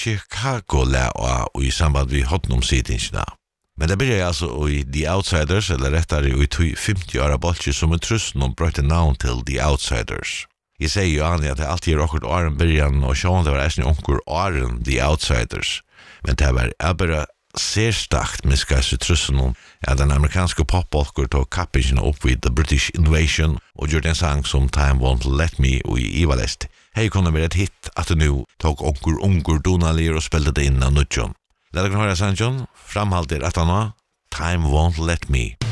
Chicago och i samband med hotnomsidingarna. Men det börjar alltså i The Outsiders, eller rättare i 50-åra bolcher som en trus någon bröt namn till The Outsiders. Jag säger ju Annie att det alltid är akkurat åren början och så det var nästan onkur åren The Outsiders. Men det var bara särstakt miskas i trusen om att den amerikanska popbolker tog kappingen upp vid The British Invasion och gjorde en sang som Time Won't Let Me och i Ivalest. Hej kunde vara ett hit att det nu tog onkur donalir och spelade det in av nutjon. Låt oss höra sangen, framhalter att han Time Won't Let Me.